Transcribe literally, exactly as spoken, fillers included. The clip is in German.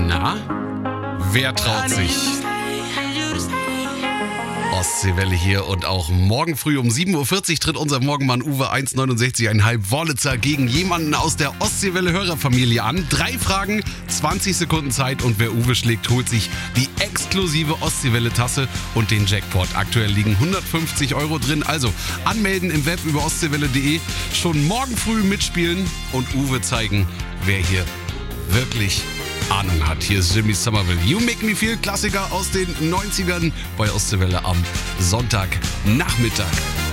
Na, wer traut sich? Ostseewelle hier und auch morgen früh um sieben Uhr vierzig tritt unser Morgenmann Uwe eins Komma neunundsechzig Wollitzer gegen jemanden aus der Ostseewelle-Hörerfamilie an. Drei Fragen, zwanzig Sekunden Zeit und wer Uwe schlägt, holt sich die exklusive Ostseewelle-Tasse und den Jackpot. Aktuell liegen hundertfünfzig Euro drin, also anmelden im Web über ostseewelle punkt de, schon morgen früh mitspielen und Uwe zeigen, wer hier wirklich Ahnung hat. Hier ist Jimmy Somerville. You Make Me Feel, Klassiker aus den neunzigern bei Ostseewelle am Sonntagnachmittag.